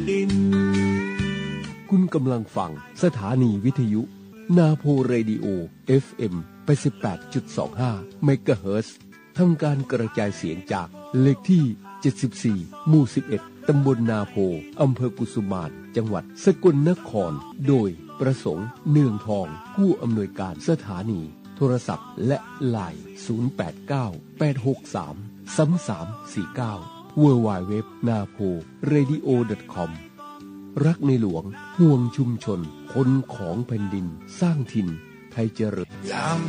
คุณกำลังฟังสถานีวิทยุนาโพเรดิโอ FM 88.25 เมกะเฮิรตซ์ทำการกระจายเสียงจากเลขที่ 74 หมู่ 11 ตำบลนาโพ อำเภอกุสุมานจังหวัดสกลนคร โดยประสงค์เนืองทองผู้อำนวยการสถานีโทรศัพท์และไลน์ 089-863-3349 www.naporadio.com รักในหลวงห่วงชุมชนคนของแผ่นดินสร้างถิ่นไทยเจริญยาม